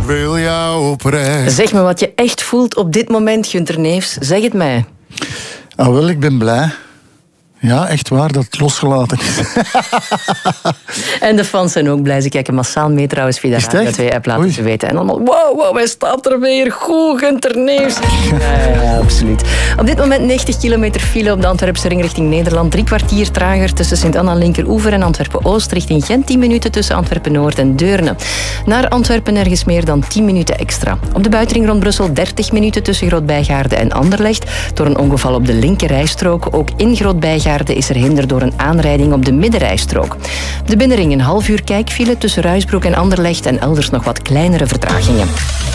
wil jou op reis. Zeg me wat je echt voelt op dit moment, Gunther Neefs. Zeg het mij. Ah, wel, ik ben blij. Ja, echt waar, dat het losgelaten is. En de fans zijn ook blij. Ze kijken massaal mee trouwens via de Radio 2-app, laten ze weten. En allemaal, wow, hij staat er weer. Goed, Gunther Neefs. Ja, absoluut. Op dit moment 90 kilometer file op de Antwerpse ring richting Nederland. 3 kwartier trager tussen Sint-Anna Linkeroever en Antwerpen-Oost richting Gent. 10 minuten tussen Antwerpen-Noord en Deurne. Naar Antwerpen nergens meer dan 10 minuten extra. Op de buitenring rond Brussel 30 minuten tussen Groot-Bijgaarde en Anderlecht. Door een ongeval op de linkerrijstrook. Ook in Groot-Bijgaarde is er hinder door een aanrijding op de middenrijstrook. De binnenring een half uur kijkfile tussen Ruisbroek en Anderlecht en elders nog wat kleinere vertragingen.